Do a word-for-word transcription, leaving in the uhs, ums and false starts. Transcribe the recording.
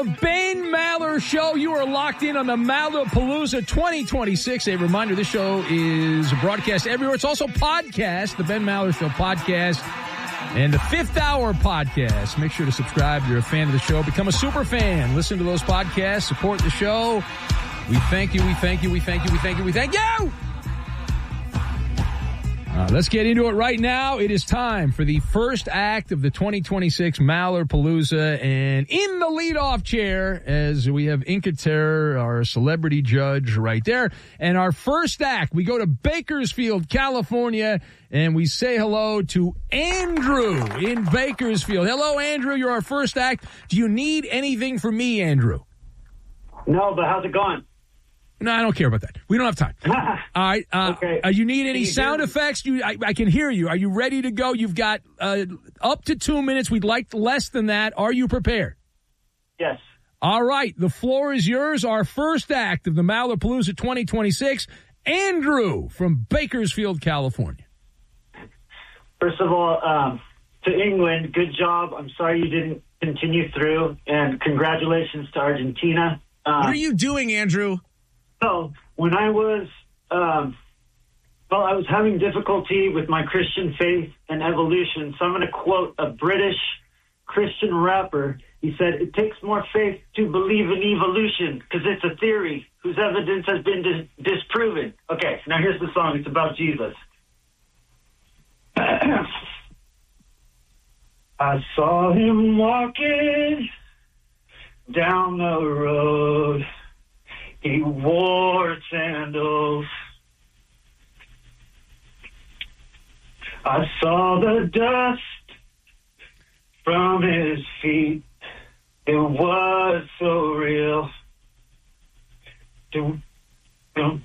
the Ben Maller Show. You are locked in on the Mallerpalooza twenty twenty-six. A reminder, this show is broadcast everywhere. It's also podcast, the Ben Maller Show podcast, and the Fifth Hour podcast. Make sure to subscribe if you're a fan of the show. Become a super fan. Listen to those podcasts. Support the show. We thank you, we thank you, we thank you, we thank you, we thank you! Uh, let's get into it right now. It is time for the first act of the twenty twenty-six Mallerpalooza. And in the leadoff chair, as we have Inca Terror, our celebrity judge right there. And our first act, we go to Bakersfield, California, and we say hello to Andrew in Bakersfield. Hello, Andrew. You're our first act. Do you need anything from me, Andrew? No, but how's it going? No, I don't care about that. We don't have time. All right. Uh, okay. Uh, you need any you sound do? effects? You, I, I can hear you. Are you ready to go? You've got uh, up to two minutes. We'd like less than that. Are you prepared? Yes. All right. The floor is yours. Our first act of the Mallerpalooza twenty twenty-six, Andrew from Bakersfield, California. First of all, um, to England, good job. I'm sorry you didn't continue through, and congratulations to Argentina. Um, what are you doing, Andrew? So, when I was, um, well, I was having difficulty with my Christian faith and evolution, so I'm going to quote a British Christian rapper. He said, "It takes more faith to believe in evolution, because it's a theory whose evidence has been dis- disproven." Okay, now here's the song. It's about Jesus. I saw him walking down the road. He wore sandals. I saw the dust from his feet. It was so real. Do, do,